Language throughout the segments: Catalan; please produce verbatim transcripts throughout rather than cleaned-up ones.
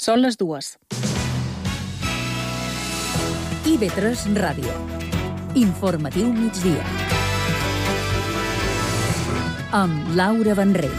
Són les dues. I V tres Ràdio. Informatiu migdia. Amb Laura Benrell.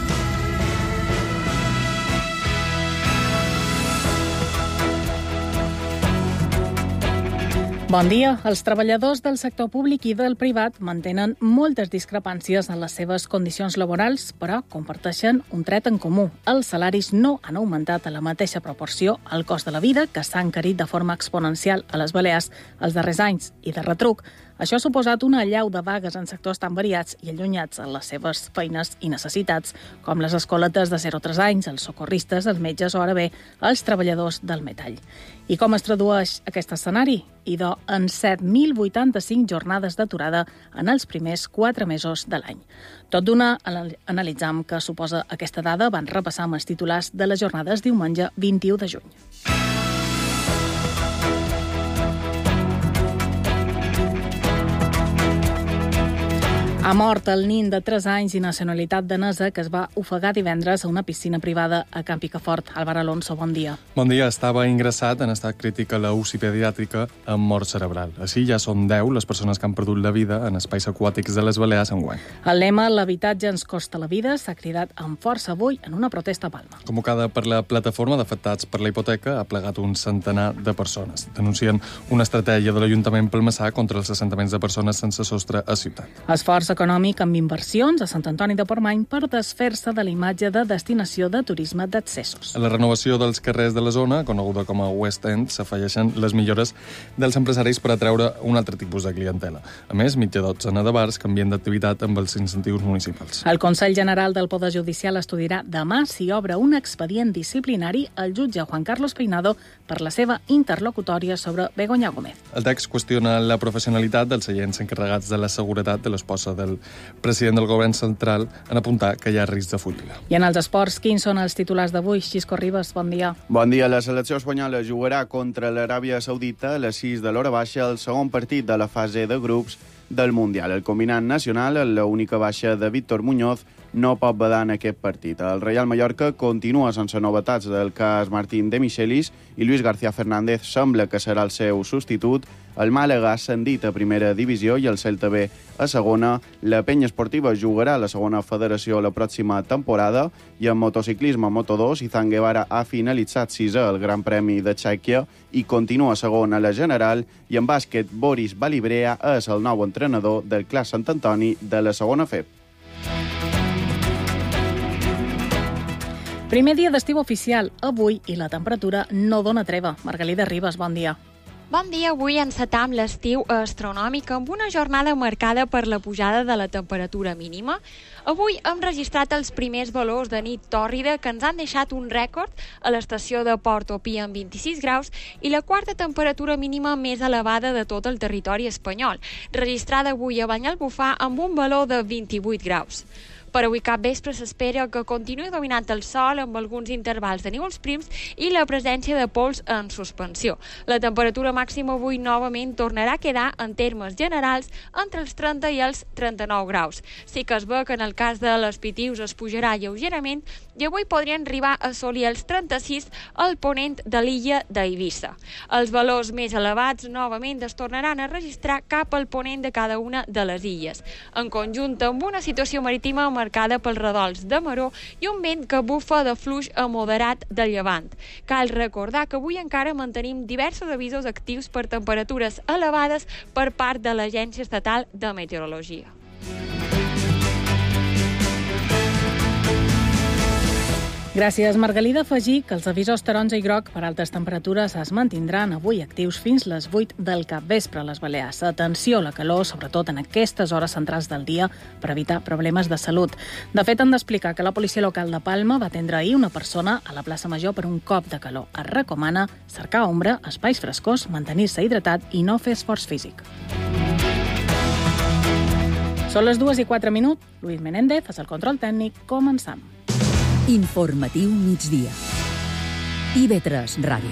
Bon dia. Els treballadors del sector públic i del privat mantenen moltes discrepàncies en les seves condicions laborals, però comparteixen un tret en comú. Els salaris no han augmentat a la mateixa proporció al cost de la vida, que s'ha encarit de forma exponencial a les Balears els darrers anys, i de retruc. Això ha suposat una allau de vagues en sectors tan variats i allunyats en les seves feines i necessitats, com les escoletes de zero a tres anys, els socorristes, els metges o ara bé els treballadors del metall. I com es tradueix aquest escenari? Idò en set mil vuitanta-cinc jornades d'aturada en els primers quatre mesos de l'any. Tot d'una, analitzam què suposa aquesta dada, van repassar amb els titulars de les jornades diumenge vint-i-u de juny. Ha mort el nin de tres anys i nacionalitat danesa que es va ofegar divendres a una piscina privada a Can Picafort. Álvaro Alonso, bon dia. Bon dia. Estava ingressat en estat crític a la U C I pediàtrica amb mort cerebral. Així ja són deu les persones que han perdut la vida en espais aquàtics de les Balears enguany. El lema "L'habitatge ens costa la vida" s'ha cridat amb força avui en una protesta a Palma. Convocada per la plataforma d'afectats per la hipoteca, ha plegat un centenar de persones. Denuncien una estratègia de l'Ajuntament palmesà contra els assentaments de persones sense sostre a ciutat. Esforç econòmic amb inversions a Sant Antoni de Portmany per desfer-se de la imatge de destinació de turisme d'accessos. A la renovació dels carrers de la zona, coneguda com a West End, s'afegeixen les millores dels empresaris per atreure un altre tipus de clientela. A més, mitja dotzena de bars canvien d'activitat amb els incentius municipals. El Consell General del Poder Judicial estudiarà demà si obre un expedient disciplinari al jutge Juan Carlos Peinado per la seva interlocutòria sobre Begoña Gómez. El text qüestiona la professionalitat dels seients encarregats de la seguretat de l'esposa del president del govern central en apuntar que hi ha risc de fugida. I en els esports, quins són els titulars d'avui? Xisco Ribas, bon dia. Bon dia. La selecció espanyola jugarà contra l'Aràbia Saudita a les sis de l'hora baixa el segon partit de la fase de grups del Mundial. El combinat nacional, l'única baixa de Víctor Muñoz, no pot badar en aquest partit. El Real Mallorca continua sense novetats del cas Martín de Michelis i Luis García Fernández sembla que serà el seu substitut. El Màlaga ha ascendit a primera divisió i el Celta B a segona. La penya esportiva jugarà a la segona federació la pròxima temporada i en motociclisme Moto dos, Izan Guevara ha finalitzat sisè al Gran Premi de Txèquia i continua segon a la general, i en bàsquet Boris Balibrea és el nou entrenador del Club Sant Antoni de la segona F E P. Primer dia d'estiu oficial avui i la temperatura no dona treva. Margalida Ribas, bon dia. Bon dia. Avui encetam l'estiu astronòmic amb una jornada marcada per la pujada de la temperatura mínima. Avui hem registrat els primers valors de nit tòrrida que ens han deixat un rècord a l'estació de Portopí amb vint-i-sis graus i la quarta temperatura mínima més elevada de tot el territori espanyol, registrada avui a Banyalbufar amb un valor de vint-i-vuit graus. Per avui cap vespre s'espera que continuï dominant el sol amb alguns intervals de núvols prims i la presència de pols en suspensió. La temperatura màxima avui novament tornarà a quedar en termes generals entre els trenta i els trenta-nou graus. Sí que es veu que en el cas de les Pitius es pujarà lleugerament i avui podrien arribar a assolir els trenta-sis al ponent de l'illa d'Eivissa. Els valors més elevats novament es tornaran a registrar cap al ponent de cada una de les illes. En conjunt amb una situació marítima marcada pels redols de maró i un vent que bufa de fluix a moderat de llevant. Cal recordar que avui encara mantenim diversos avisos actius per temperatures elevades per part de l'Agència Estatal de Meteorologia. Gràcies, Margalida. Afegir que els avisos taronja i groc per altes temperatures es mantindran avui actius fins les vuit del capvespre a les Balears. Atenció a la calor, sobretot en aquestes hores centrals del dia, per evitar problemes de salut. De fet, han d'explicar que la policia local de Palma va atendre ahir una persona a la plaça Major per un cop de calor. Es recomana cercar ombra, espais frescors, mantenir-se hidratat i no fer esforç físic. Són les dues i quatre minuts. Luis Menéndez és el control tècnic. Començam. Informatiu migdia. I V tres Ràdio.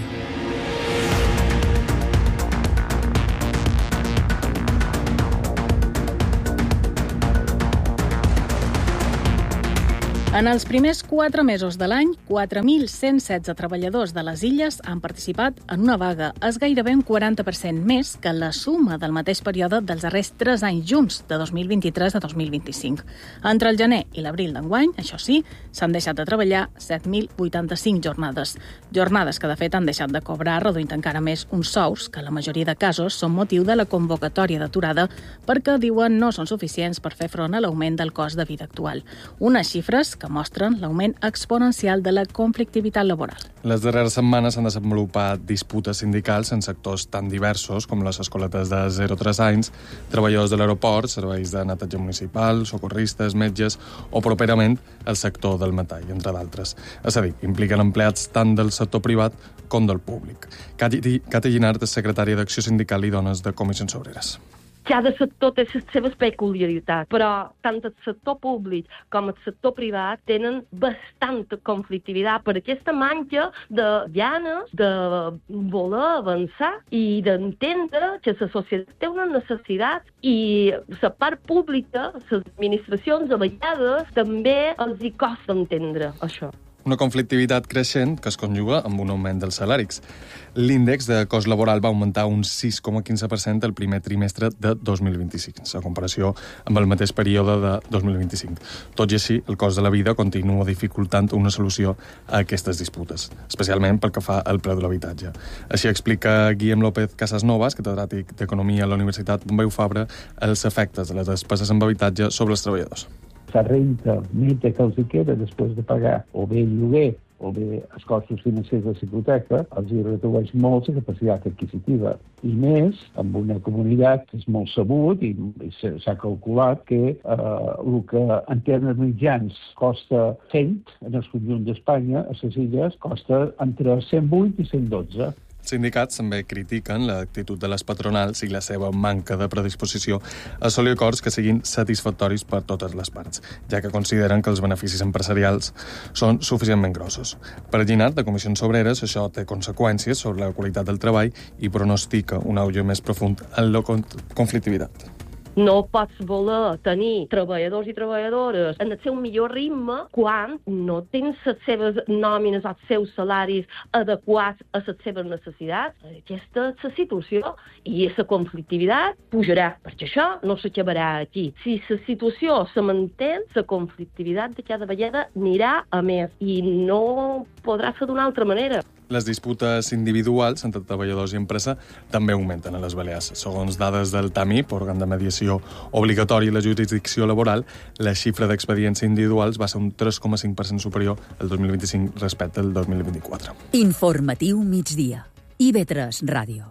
En els primers quatre mesos de l'any, quatre mil cent setze treballadors de les illes han participat en una vaga. És gairebé un quaranta per cent més que la suma del mateix període dels darrers tres anys junts, de dos mil vint-i-tres a dos mil vint-i-cinc. Entre el gener i l'abril d'enguany, això sí, s'han deixat de treballar set mil vuitanta-cinc jornades. Jornades que, de fet, han deixat de cobrar, reduint encara més uns sous, que la majoria de casos són motiu de la convocatòria d'aturada, perquè, diuen, no són suficients per fer front a l'augment del cost de vida actual. Unes xifres que mostren l'augment exponencial de la conflictivitat laboral. Les darreres setmanes s'han desenvolupat disputes sindicals en sectors tan diversos com les escoletes de zero a tres anys, treballadors de l'aeroport, serveis de neteja municipal, socorristes, metges o, properament, el sector del metall, entre d'altres. És a dir, impliquen empleats tant del sector privat com del públic. Cati Llinart és secretària d'Acció Sindical i Dones de Comissions Obreres. Cada sector té les seves peculiaritats, però tant el sector públic com el sector privat tenen bastanta conflictivitat per aquesta manca de ganes de voler avançar i d'entendre que la societat té una necessitat i la part pública, les administracions a vegades, també els hi costa entendre això. Una conflictivitat creixent que es conjuga amb un augment dels salaris. L'índex de cost laboral va augmentar un sis coma quinze per cent el primer trimestre de dos mil vint-i-cinc, a comparació amb el mateix període de dos mil vint-i-cinc. Tot i així, el cost de la vida continua dificultant una solució a aquestes disputes, especialment pel que fa al preu de l'habitatge. Així explica Guillem López Casasnovas, catedràtic d'Economia a la Universitat Pompeu Fabra, els efectes de les despeses amb habitatge sobre els treballadors. La renta neta que els queda després de pagar o bé el lloguer o bé els costos financers de la hipoteca, els hi redueix molt la capacitat adquisitiva. I més, amb una comunitat que és molt sabut i s'ha calculat que eh, el que en termes mitjans costa cent en el conjunt d'Espanya, a les illes, costa entre cent vuit i cent dotze. Sindicats també critiquen l'actitud de les patronals i la seva manca de predisposició a assolir acords que siguin satisfactoris per totes les parts, ja que consideren que els beneficis empresarials són suficientment grossos. Per Llinart, de Comissions Obreres, això té conseqüències sobre la qualitat del treball i pronostica un auge més profund en la conflictivitat. No pots voler tenir treballadors i treballadores en el seu millor ritme quan no tens les seves nòmines, els seus salaris adequats a les seves necessitats. Aquesta és la situació i la conflictivitat pujarà, perquè això no s'acabarà aquí. Si la situació se manté, la conflictivitat de cada vegada anirà a més i no podrà ser d'una altra manera. Les disputes individuals entre treballadors i empresa també augmenten a les Balears. Segons dades del TAMIP, òrgan de mediació obligatori i la jurisdicció laboral, la xifra d'expedients individuals va ser un tres coma cinc per cent superior el dos mil vint-i-cinc respecte al dos mil vint-i-quatre. Informatiu migdia. I V tres Ràdio.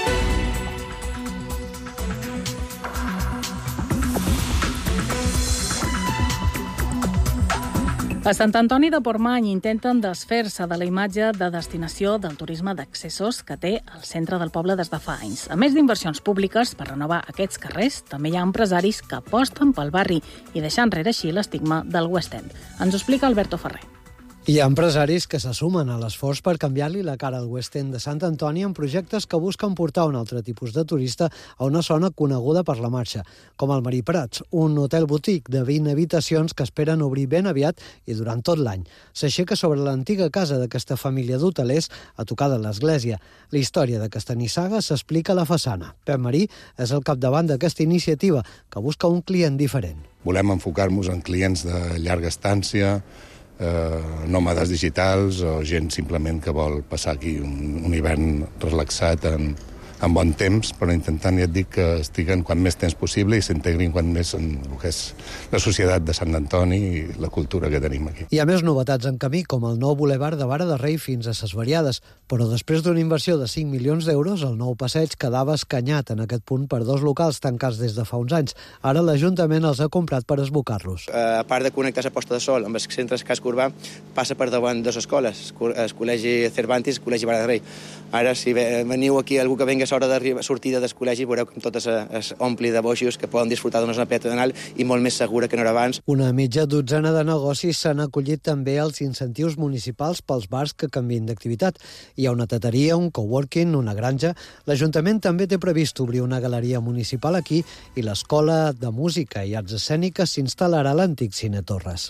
A Sant Antoni de Portmany intenten desfer-se de la imatge de destinació del turisme d'accessos que té el centre del poble des de fa anys. A més d'inversions públiques per renovar aquests carrers, també hi ha empresaris que aposten pel barri i deixar enrere així l'estigma del West End. Ens ho explica Alberto Ferrer. Hi ha empresaris que se sumen a l'esforç per canviar-li la cara al West End de Sant Antoni en projectes que busquen portar un altre tipus de turista a una zona coneguda per la marxa, com el Marí Prats, un hotel botic de vint habitacions que esperen obrir ben aviat i durant tot l'any. S'aixeca sobre l'antiga casa d'aquesta família d'hotelers a tocar de l'església. La història d'aquesta nissaga s'explica a la façana. Pep Marí és el capdavant d'aquesta iniciativa, que busca un client diferent. Volem enfocar-nos en clients de llarga estància, Eh, nòmades digitals o gent simplement que vol passar aquí un, un hivern relaxat en, en bon temps, però intentant, ja et dic, que estiguen quan més temps possible i s'integrin quan més en el que és la societat de Sant Antoni i la cultura que tenim aquí. Hi ha més novetats en camí, com el nou bulevard de Vara de Rei fins a Ses Variades, però després d'una inversió de cinc milions d'euros, el nou passeig quedava escanyat en aquest punt per dos locals tancats des de fa uns anys. Ara l'Ajuntament els ha comprat per esbocar-los. A part de connectar la Posta de Sol amb el centre casc urbà, passa per davant dues escoles, el Col·legi Cervantes i el Col·legi Vara de Rei. Ara, si veniu aquí algú que venga a l'hora de sortida del col·legi, veureu com tot es, es ompli de boixos que poden disfrutar d'una zona peatonal i molt més segura que no era abans. Una mitja dotzena de negocis s'han acollit també als incentius municipals pels bars que canvien d'activitat. Hi ha una tateria, un coworking, una granja. L'Ajuntament també té previst obrir una galeria municipal aquí i l'Escola de Música i Arts Escèniques s'instal·larà a l'antic Cine Torres.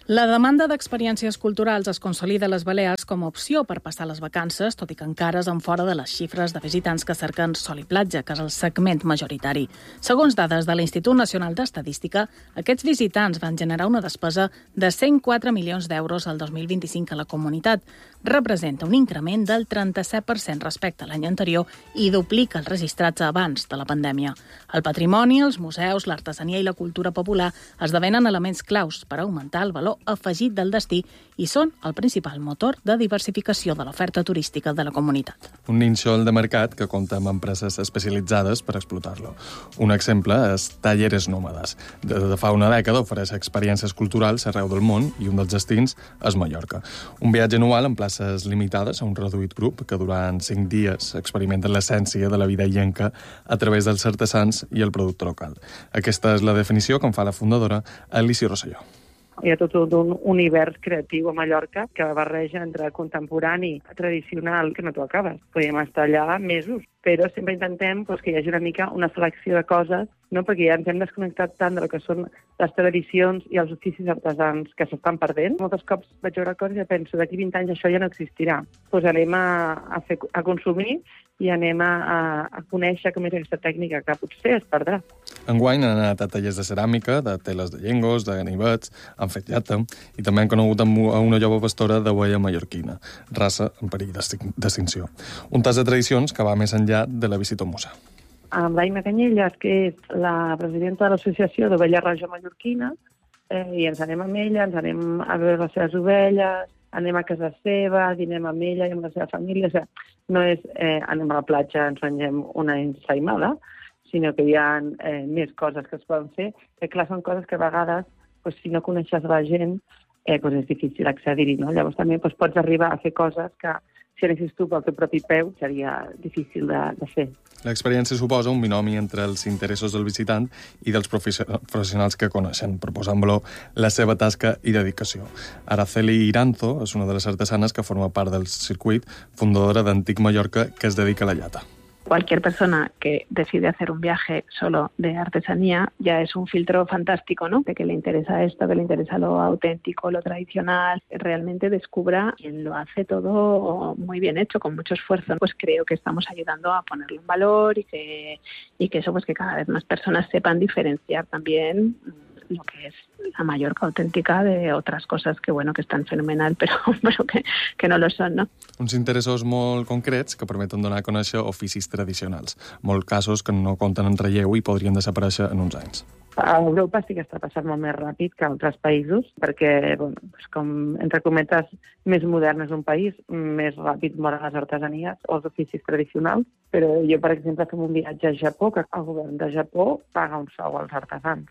La demanda d'experiències culturals es consolida a les Balears com a opció per passar les vacances, tot i que encara estan fora de les xifres de visitants que cerquen sol i platja, que és el segment majoritari. Segons dades de l'Institut Nacional d'Estadística, aquests visitants van generar una despesa de cent quatre milions d'euros el dos mil vint-i-cinc a la comunitat. Representa un increment del trenta-set per cent respecte a l'any anterior i duplica els registrats abans de la pandèmia. El patrimoni, els museus, l'artesania i la cultura popular esdevenen elements claus per augmentar el valor afegit del destí i són el principal motor de diversificació de l'oferta turística de la comunitat. Un nínxol de mercat que compta amb empreses especialitzades per explotar-lo. Un exemple és Talleres Nòmades. De, de fa una dècada ofereix experiències culturals arreu del món i un dels destins és Mallorca. Un viatge anual en places limitades a un reduït grup que durant cinc dies experimenten l'essència de la vida illenca a través dels artesans i el producte local. Aquesta és la definició que en fa la fundadora Alicia Rosselló. Hi ha tot un univers creatiu a Mallorca que barreja entre contemporani, tradicional, que no t'ho acabes. Podríem estar allà mesos, però sempre intentem doncs, que hi hagi una mica una selecció de coses, no? Perquè ja ens hem desconnectat tant del que són les tradicions i els oficis artesans que s'estan perdent. Molts cops vaig veure coses i penso d'aquí vint anys això ja no existirà. Doncs anem a, a, fer, a consumir i anem a, a, a conèixer com és aquesta tècnica que potser es perdrà. Enguany han anat a tallers de ceràmica, de teles de llengos, de ganivets, han fet llata i també han conegut a una jove pastora d'ovella mallorquina, raça en perill d'extinció. Un tas de tradicions que va més enllà de la visita al museu. Amb l'Aina Canyelles, que és la presidenta de l'Associació d'Ovella Roja Mallorquina, eh, i ens anem amb ella, ens anem a veure les seves ovelles, anem a casa seva, dinem amb ella i amb la seva família. O sigui, no és eh, anem a la platja, ens mengem una ensaïmada, sinó que hi ha eh, més coses que es poden fer, que clar, són coses que a vegades, pues, si no coneixes la gent, eh, pues és difícil accedir-hi, no? Llavors també pues, pots arribar a fer coses que si anessis tu pel teu propi peu seria difícil de, de fer. L'experiència suposa un binomi entre els interessos del visitant i dels professionals que coneixen, proposant en valor la seva tasca i dedicació. Araceli Iranzo és una de les artesanes que forma part del circuit, fundadora d'Antic Mallorca, que es dedica a la llata. Cualquier persona que decide hacer un viaje solo de artesanía ya es un filtro fantástico, ¿no? De que le interesa esto, que le interesa lo auténtico, lo tradicional, realmente descubra quien lo hace todo muy bien hecho, con mucho esfuerzo. Pues creo que estamos ayudando a ponerlo en valor y que, y que eso, pues que cada vez más personas sepan diferenciar también lo que es la Mallorca auténtica de otras cosas que, bueno, que estan fenomenal, però, però que, que no lo són, no? Uns interessos molt concrets que permeten donar a conèixer oficis tradicionals, molts casos que no compten en relleu i podrien desaparèixer en uns anys. A Europa sí que està passant molt més ràpid que a altres països, perquè, bueno, com, entre cometes, més modern és un país, més ràpid moren les artesanies o els oficis tradicionals, però jo, per exemple, fem un viatge a Japó, que el govern de Japó paga un sou als artesans.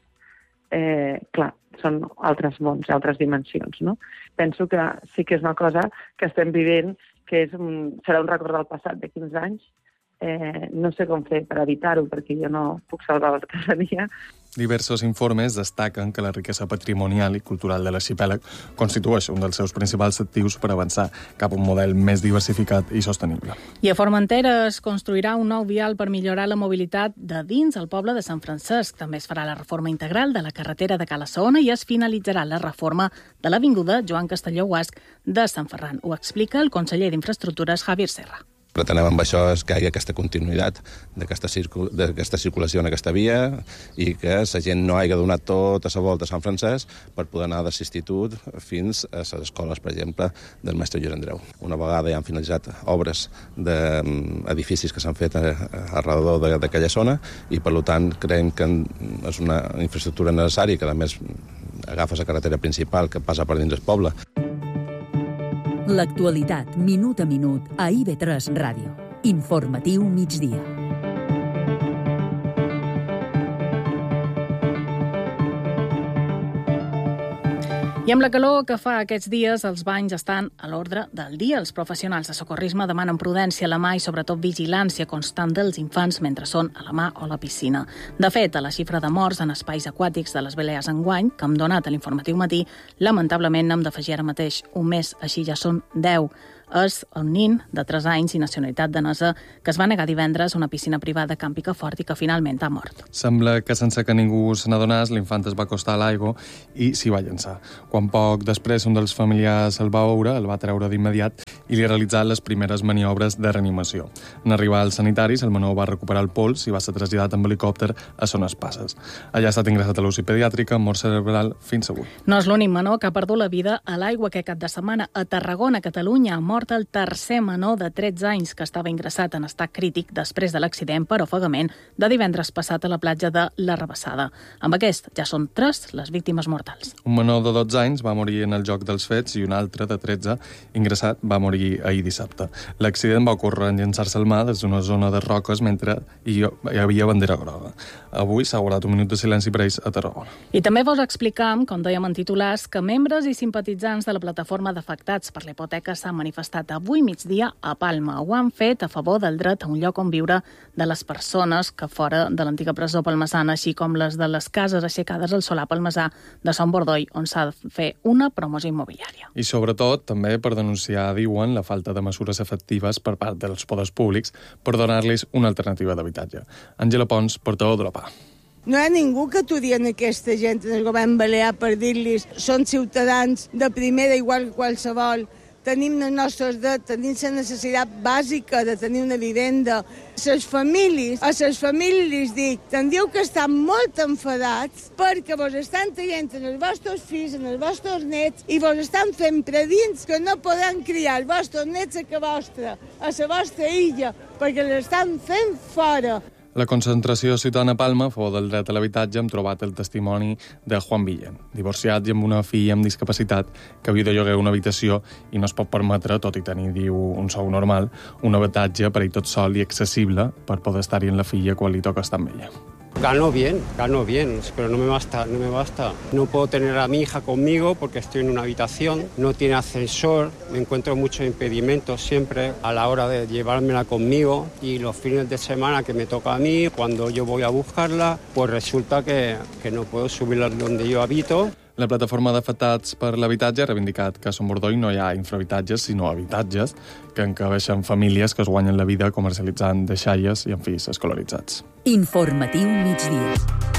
Eh, clar, són altres mons, altres dimensions, no? Penso que sí que és una cosa que estem vivint, que és un, serà un record del passat de quinze anys. Eh, no sé com fer per evitar-ho, perquè jo no puc salvar l'artesania. Diversos informes destaquen que la riquesa patrimonial i cultural de l'arxipèlag constitueix un dels seus principals actius per avançar cap a un model més diversificat i sostenible. I a Formentera es construirà un nou vial per millorar la mobilitat de dins el poble de Sant Francesc. També es farà la reforma integral de la carretera de Cala Saona i es finalitzarà la reforma de l'avinguda Joan Castelló Guasc de Sant Ferran. Ho explica el conseller d'Infraestructures, Javier Serra. Pretenem amb això és que hi hagi aquesta continuïtat d'aquesta circul circulació en aquesta via i que la gent no hagi donat tota la volta a Sant Francesc per poder anar de l'institut fins a les escoles, per exemple, del mestre Lluís Andreu. Una vegada ja han finalitzat obres d'edificis que s'han fet arrelor d'aquella zona i, per tant, creiem que és una infraestructura necessària que, a més, agafa la carretera principal que passa per dins del poble. L'actualitat, minut a minut, a I V tres Ràdio. Informatiu migdia. I amb la calor que fa aquests dies, els banys estan a l'ordre del dia. Els professionals de socorrisme demanen prudència a la mà i sobretot vigilància constant dels infants mentre són a la mà o a la piscina. De fet, a la xifra de morts en espais aquàtics de les Balears enguany, que hem donat a l'informatiu matí, lamentablement n'hem d'afegir ara mateix un mes, així ja són deu. és un nin de tres anys i nacionalitat danesa que es va negar divendres a una piscina privada a Can Picafort i que finalment ha mort. Sembla que sense que ningú se n'adonés, l'infant es va acostar a l'aigua i s'hi va llançar. Quan poc després un dels familiars el va veure, el va treure d'immediat i li ha realitzat les primeres maniobres de reanimació. En arribar als sanitaris, el menor va recuperar el pols i va ser traslladat amb helicòpter a Zones Passes. Allà ha estat ingressat a l'U C I pediàtrica amb mort cerebral fins avui. No és l'únic menor que ha perdut la vida a l'aigua aquest cap de setmana. A Tarragona, Catalunya, ha mort el tercer menor de tretze anys que estava ingressat en estat crític després de l'accident per ofegament de divendres passat a la platja de la Rabassada. Amb aquest ja són tres les víctimes mortals. Un menor de dotze anys va morir en el lloc dels fets i un altre de tretze, ingressat, va morir ahir dissabte. L'accident va ocórrer en llançar-se al mar des d'una zona de roques mentre hi havia bandera groga. Avui s'ha guardat un minut de silenci per ells a Tarragona. I també vos explicam, com dèiem en titulars, que membres i simpatitzants de la plataforma d'afectats per la hipoteca s'han manifestat avui migdia a Palma. Ho han fet a favor del dret a un lloc on viure de les persones que fora de l'antiga presó palmesana, així com les de les cases aixecades al solar palmesà de Sant Bordoi, on s'ha de fer una promoció immobiliària. I sobretot també per denunciar, diuen, la falta de mesures efectives per part dels poders públics per donar-los una alternativa d'habitatge. Àngela Pons, portaveu de la P A. No hi ha ningú que aturi en aquesta gent en el govern balear per dir-los són ciutadans de primera igual que qualsevol, tenim els nostres drets, tenim la necessitat bàsica de tenir una vivenda. Les famílies, a les famílies les dic, tindríeu que estar molt enfadats perquè vos estan traient en els vostres fills, en els vostres nets i vos estan fent predins que no podran criar els vostres nets a casa vostra, a la vostra illa, perquè l'estan fent fora. La concentració ciutadana a Palma a favor del dret a l'habitatge hem trobat el testimoni de Juan Villén, divorciat i amb una filla amb discapacitat que havia de lloguer una habitació i no es pot permetre, tot i tenir, diu, un sou normal, un habitatge per ell tot sol i accessible per poder estar-hi amb la filla quan li toca estar amb ella. Gano bien, gano bien, pero no me basta, no me basta. No puedo tener a mi hija conmigo porque estoy en una habitación, no tiene ascensor, me encuentro muchos impedimentos siempre a la hora de llevármela conmigo y los fines de semana que me toca a mí, cuando yo voy a buscarla, pues resulta que, que no puedo subirla donde yo habito. La plataforma d'afectats per l'habitatge ha reivindicat que a Sant Bordoi no hi ha infrahabitatges, sinó habitatges que encabeixen famílies que es guanyen la vida comercialitzant deixalles i amb fills escolaritzats. Informatiu migdia.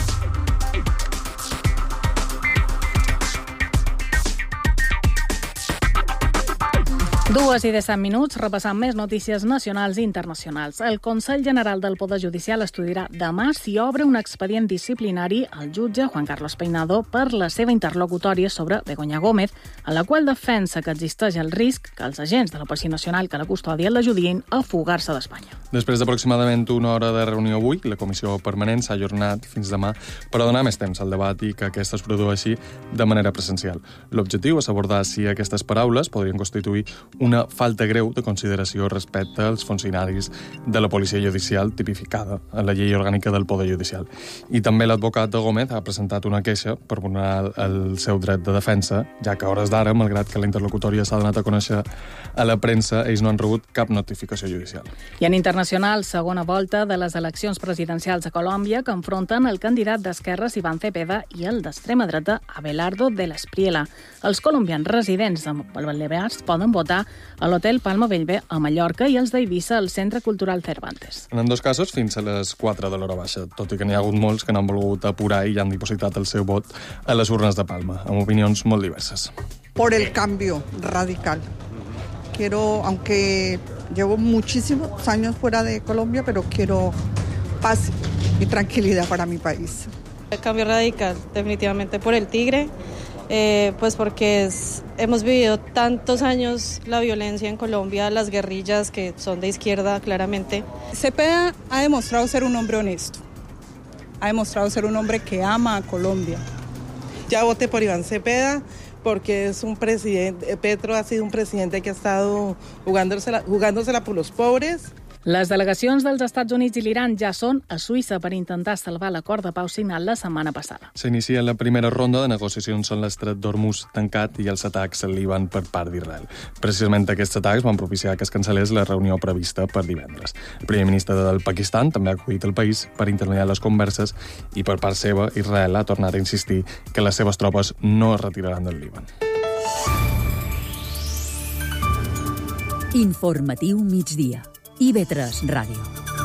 Dues i disset minuts, repassant més notícies nacionals i internacionals. El Consell General del Poder Judicial estudiarà demà si obre un expedient disciplinari al jutge Juan Carlos Peinado per la seva interlocutòria sobre Begoña Gómez, en la qual defensa que existeix el risc que els agents de la Policia Nacional que la custodien l'ajudin a fugar-se d'Espanya. Després d'aproximadament una hora de reunió avui, la comissió permanent s'ha ajornat fins demà per a donar més temps al debat i que aquesta es produeixi de manera presencial. L'objectiu és abordar si aquestes paraules podrien constituir una falta greu de consideració respecte als funcionaris de la policia judicial tipificada a la llei orgànica del Poder Judicial. I també l'advocat de Gómez ha presentat una queixa per vulnerar el seu dret de defensa, ja que a hores d'ara, malgrat que la interlocutòria s'ha donat a conèixer a la premsa, ells no han rebut cap notificació judicial. I en internacional, segona volta de les eleccions presidencials a Colòmbia que enfronten el candidat d'Esquerres Iván Cepeda i el d'extrema dreta Abelardo de la Espriella. Els colombians residents de Balears poden votar a l'Hotel Palma Bellver a Mallorca i els d'Eivissa al Centre Cultural Cervantes. En dos casos, fins a les quatre de l'hora baixa, tot i que n'hi ha hagut molts que n'han volgut apurar i han dipositat el seu vot a les urnes de Palma, amb opinions molt diverses. Por el cambio radical. Quiero, aunque llevo muchísimos años fuera de Colombia, pero quiero paz y tranquilidad para mi país. El cambio radical, definitivamente por el Tigre. Eh, pues porque es, hemos vivido tantos años la violencia en Colombia, las guerrillas que son de izquierda claramente. Cepeda ha demostrado ser un hombre honesto, ha demostrado ser un hombre que ama a Colombia. Ya voté por Iván Cepeda porque es un presidente, Petro ha sido un presidente que ha estado jugándosela, jugándosela por los pobres. Les delegacions dels Estats Units i l'Iran ja són a Suïssa per intentar salvar l'acord de pau signat la setmana passada. S'inicia la primera ronda de negociacions en l'estret d'Hormuz tancat i els atacs al Líban per part d'Israel. Precisament aquests atacs van propiciar que es cancel·lés la reunió prevista per divendres. El primer ministre del Pakistan també ha acudit al país per intermediar les converses i per part seva Israel ha tornat a insistir que les seves tropes no es retiraran del Líban. Informatiu migdia. I V tres Ràdio.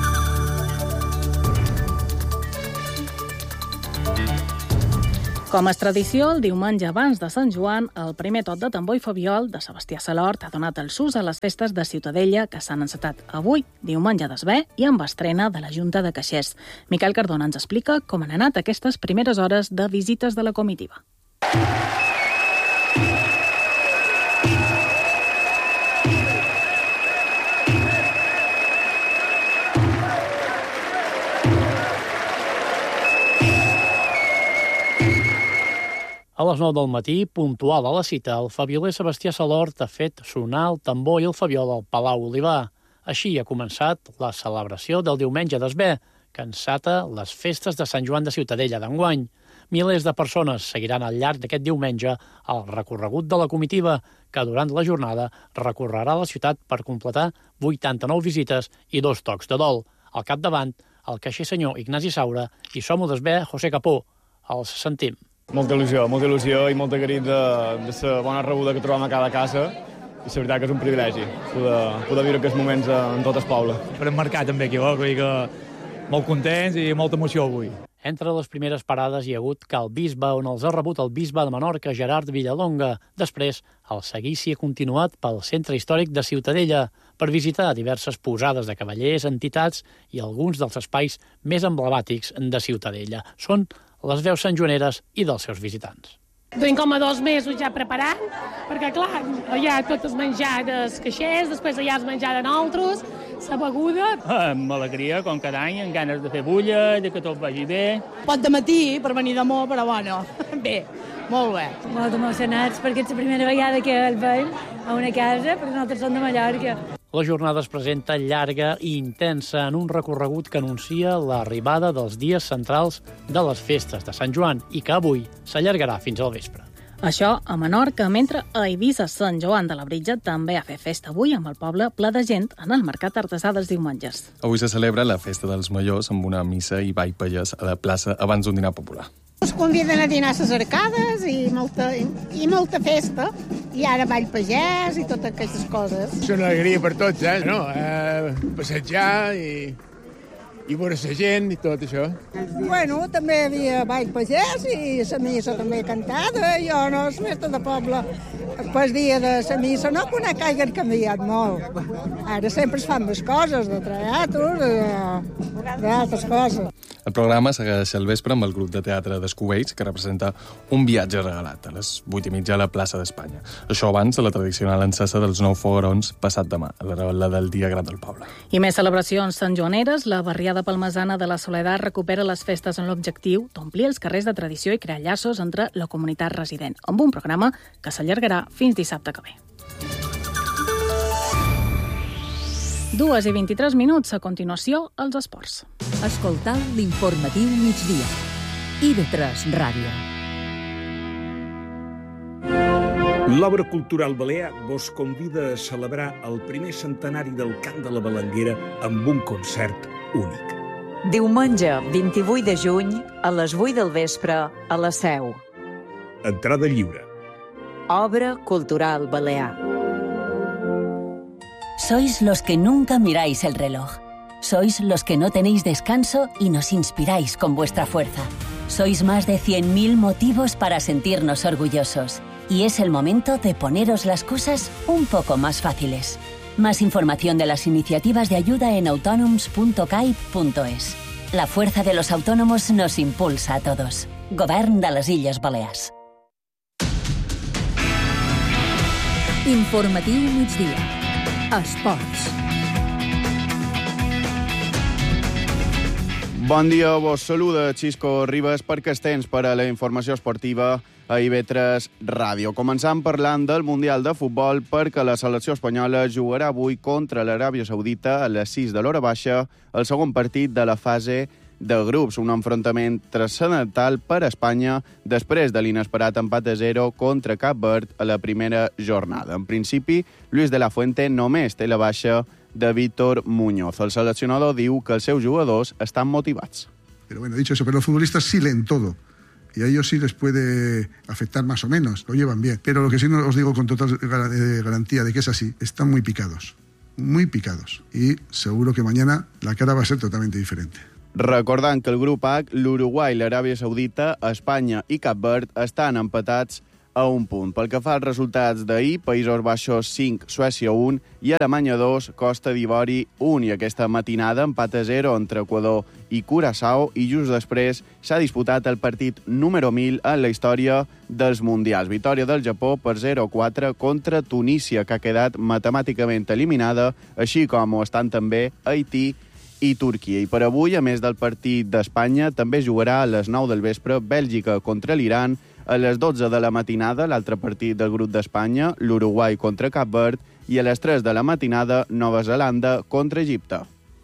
Com és tradició, el diumenge abans de Sant Joan, el primer tot de tambor i fabiol de Sebastià Salort ha donat el sus a les festes de Ciutadella que s'han encetat avui, diumenge d'Esber, i amb estrena de la Junta de Caixers. Miquel Cardona ens explica com han anat aquestes primeres hores de visites de la comitiva. A les nou del matí, puntual a la cita, el fabioler Sebastià Salort ha fet sonar el tambor i el fabiol al Palau Olivar. Així ha començat la celebració del diumenge d'Esber, que enceta les festes de Sant Joan de Ciutadella d'enguany. Milers de persones seguiran al llarg d'aquest diumenge el recorregut de la comitiva, que durant la jornada recorrerà la ciutat per completar vuitanta-nou visites i dos tocs de dol. Al capdavant, el caixer senyor Ignasi Saura i som-ho d'Esber José Capó. Els sentim. Molta il·lusió, molta il·lusió i molta garit de, de la bona rebuda que trobem a cada casa. I la veritat que és un privilegi poder, poder viure aquests moments en tot el poble. Per emmarcar també aquí, vull dir que molt contents i molta emoció avui. Entre les primeres parades hi ha hagut Cal Bisbe, on els ha rebut el bisbe de Menorca, Gerard Villalonga. Després, el seguici ha continuat pel centre històric de Ciutadella per visitar diverses posades de cavallers, entitats i alguns dels espais més emblemàtics de Ciutadella. Són les veus santjoaneres i dels seus visitants. Tenim com a dos mesos ja preparant, perquè clar, hi ha tot el menjar dels caixers, després hi ha el menjar de nosaltres, la beguda. Amb alegria, com cada any, amb ganes de fer bulla, de que tot vagi bé. Pot de matí per venir d'amor, però bueno, bé, molt bé. Molt emocionats perquè és la primera vegada que el veiem a una casa, perquè nosaltres som de Mallorca. La jornada es presenta llarga i intensa en un recorregut que anuncia l'arribada dels dies centrals de les festes de Sant Joan i que avui s'allargarà fins al vespre. Això a Menorca, mentre a Eivissa Sant Joan de la Britja també ha fet festa avui amb el poble ple de gent en el mercat artesà dels diumenges. Avui se celebra la festa dels Majors amb una missa i ball pagès a la plaça abans d'un dinar popular. Us conviden a dinar a les arcades i molta, i molta festa, i ara ball pagès i totes aquestes coses. És una alegria per tots, eh? No? eh passejar i, i veure la gent i tot això. Bueno, també hi havia ball pagès i la missa també cantada. Jo no, és festa de poble. El dia de la missa no conec que hagin canviat molt. Ara sempre es fan més coses, de teatre, d'altres coses. El programa segueix el vespre amb el grup de teatre d'Escubells, que representa un viatge regalat a les vuit i mitja a la plaça d'Espanya. Això abans de la tradicional encesa dels nou foguerons passat demà, a la rebel·la del Dia Gran del Poble. I més celebracions santjoaneres. La barriada palmesana de la Soledat recupera les festes amb l'objectiu d'omplir els carrers de tradició i crear llaços entre la comunitat resident, amb un programa que s'allargarà fins dissabte que ve. Dues i vint-i-tres minuts. A continuació, els esports. Escoltau l'informatiu migdia. I V tres Ràdio. L'Obra Cultural Balear vos convida a celebrar el primer centenari del Cant de la Balanguera amb un concert únic. Diumenge, vint-i-vuit de juny, a les vuit del vespre, a la Seu. Entrada lliure. Obra Cultural Balear. Sois los que nunca miráis el reloj. Sois los que no tenéis descanso y nos inspiráis con vuestra fuerza. Sois más de cien mil motivos para sentirnos orgullosos. Y es el momento de poneros las cosas un poco más fáciles. Más información de las iniciativas de ayuda en autonoms punto cai punto es. La fuerza de los autónomos nos impulsa a todos. Govern de les Illes Balears. Informatiu migdia. Esports. Bon dia, vos saluda Xisco Ribas perquè és temps per a la informació esportiva a I V tres Ràdio. Començant parlant del Mundial de Futbol perquè la selecció espanyola jugarà avui contra l'Aràbia Saudita a les sis de l'hora baixa, el segon partit de la fase de grups, un enfrontament transcendental per a Espanya després de l'inesperat empat a zero contra Cap Verd a la primera jornada. En principi, Luis de la Fuente només té la baixa de Víctor Muñoz. El seleccionador diu que els seus jugadors estan motivats. Pero bueno, dicho eso, pero los futbolistas sí leen todo. y a ellos sí les puede afectar más o menos, lo llevan bien. Pero lo que sí os digo con total garantía de que es así, están muy picados, muy picados. Y seguro que mañana la cara va a ser totalmente diferente. Recordant que el grup H, l'Uruguai, l'Aràbia Saudita, Espanya i Cap Verd estan empatats a un punt. Pel que fa als resultats d'ahir, Països Baixos cinc, Suècia un i Alemanya dos, Costa d'Ivori un. I aquesta matinada, empat a zero entre Equador i Curaçao, i just després s'ha disputat el partit número mil en la història dels Mundials. Victòria del Japó per zero a quatre contra Tunísia, que ha quedat matemàticament eliminada, així com ho estan també Haití i Turquia. I per avui, a més del partit d'Espanya, també jugarà a les nou del vespre Bèlgica contra l'Iran, a les dotze de la matinada l'altre partit del grup d'Espanya, l'Uruguai contra Cap Verd, i a les tres de la matinada Nova Zelanda contra Egipte.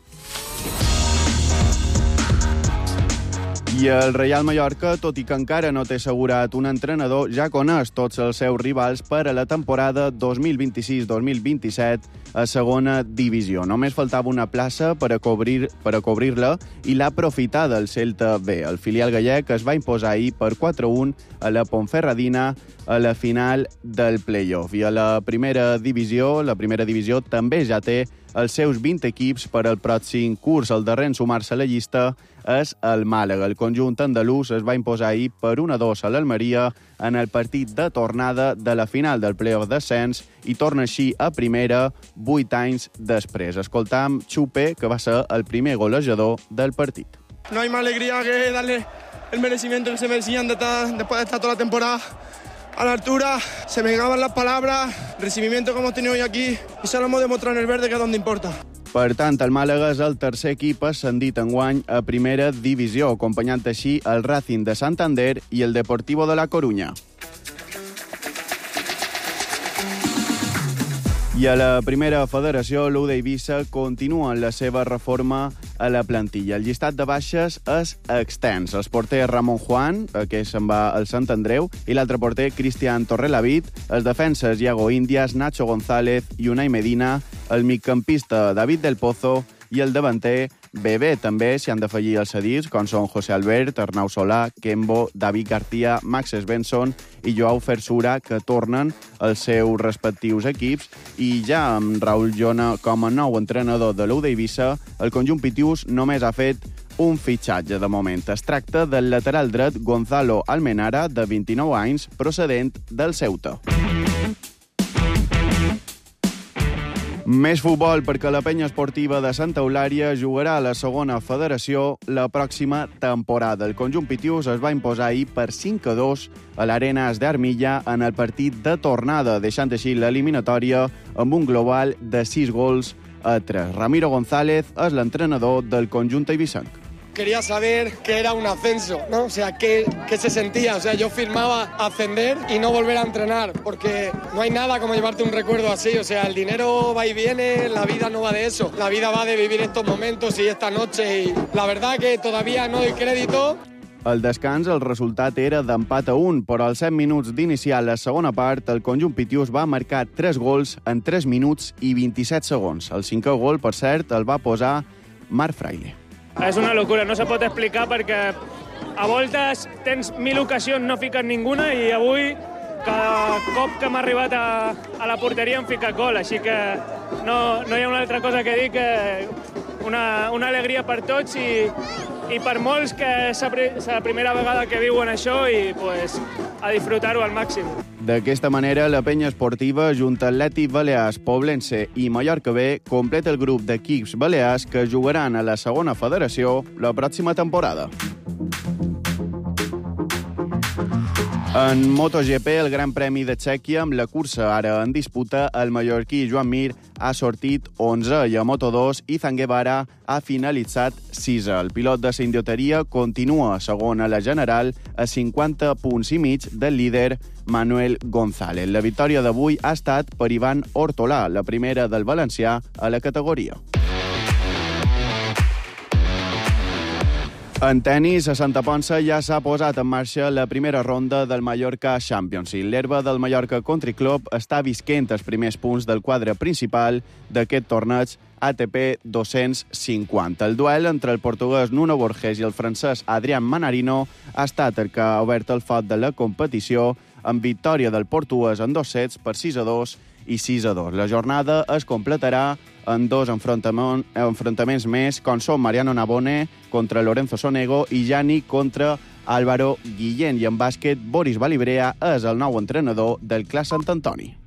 I el Reial Mallorca, tot i que encara no té assegurat un entrenador, ja coneix tots els seus rivals per a la temporada dos mil vint-i-sis dos mil vint-i-set a segona divisió. Només faltava una plaça per a cobrir per a cobrir-la i l'ha aprofitada el Celta B. El filial gallec es va imposar ahir per quatre a un a la Ponferradina a la final del play-off. I a la primera divisió, la primera divisió també ja té els seus vint equips per al pròxim curs. El darrer en sumar-se a la llista és el Màlaga. El conjunt andalús es va imposar ahir per un a dos a l'Almeria en el partit de tornada de la final del play-off d'ascens i torna així a primera vuit anys després. Escoltam Chupe, que va ser el primer golejador del partit. No hay más alegría que darle el merecimiento que se merecían de estar, después de estar toda la temporada a la altura. Se me acaban las palabras, el recibimiento que hemos tenido hoy aquí y se lo hemos demostrado en el verde, que es donde importa. Per tant, el Màlaga és el tercer equip ascendit enguany a primera divisió, acompanyant així el Racing de Santander i el Deportivo de la Coruña. I a la primera federació, l'U d'Eivissa continua en la seva reforma a la plantilla. El llistat de baixes és extens. Els porters Ramon Juan, que se'n va al Sant Andreu, i l'altre porter, Cristian Torrelavit, els defenses Iago Indias, Nacho González i Unai Medina, el migcampista David del Pozo i el davanter Bebé. També s'hi han d'afegir els cedits, com són José Albert, Arnau Solà, Kembo, David García, Max Svensson i Joao Fersura, que tornen als seus respectius equips. I ja amb Raül Jona com a nou entrenador de l'U d'Eivissa, el conjunt pitiús només ha fet un fitxatge de moment. Es tracta del lateral dret Gonzalo Almenara, de vint-i-nou anys, procedent del Ceuta. Més futbol, perquè la penya esportiva de Santa Eulària jugarà a la segona federació la pròxima temporada. El conjunt pitiús es va imposar ahir per cinc a dos a l'Arenas d'Armilla en el partit de tornada, deixant així l'eliminatòria amb un global de sis gols a tres. Ramiro González és l'entrenador del conjunt eivissenc. Quería saber qué era un ascenso, ¿no? O sea, qué, qué se sentía. O sea, yo firmaba ascender y no volver a entrenar, porque no hay nada como llevarte un recuerdo así. O sea, el dinero va y viene, la vida no va de eso. La vida va de vivir estos momentos y esta noche, y la verdad que todavía no doy crédito. Al descans el resultat era d'empat a un, però als set minuts d'iniciar la segona part el conjunt pitiús va marcar tres gols en tres minuts i vint-i-set segons. El cinquè gol, per cert, el va posar Marc Fraile. És una locura, no se pot explicar perquè a voltes tens mil ocasions, no fiques ninguna, i avui cada cop que m'ha arribat a, a la porteria em fica gol, així que no, no hi ha una altra cosa que dir que una, una alegria per tots i, i per molts que és la primera vegada que viuen això i pues, a disfrutar-ho al màxim. D'aquesta manera, la penya esportiva, junt a Atlètic Balears, Poblense i Mallorca B, completa el grup d'equips balears que jugaran a la segona federació la pròxima temporada. En MotoGP, el Gran Premi de Txèquia, amb la cursa ara en disputa, el mallorquí Joan Mir ha sortit onze i a Moto dos Izan Guevara ha finalitzat sisè. El pilot de Sindioteria continua segon a la general a cinquanta punts i mig del líder Manuel González. La victòria d'avui ha estat per Ivan Hortolà, la primera del valencià a la categoria. En tenis, a Santa Ponça ja s'ha posat en marxa la primera ronda del Mallorca Championship. L'herba del Mallorca Country Club està visquent els primers punts del quadre principal d'aquest torneig A T P dos-cents cinquanta. El duel entre el portuguès Nuno Borges i el francès Adrián Manarino ha estat el que ha obert el foc de la competició amb victòria del portuguès en dos sets per sis a dos i sis a dos. La jornada es completarà en dos enfrontaments, enfrontaments més, com són Mariano Navone contra Lorenzo Sonego i Gianni contra Álvaro Guillén. I en bàsquet, Boris Balibrea és el nou entrenador del Clas Sant Antoni.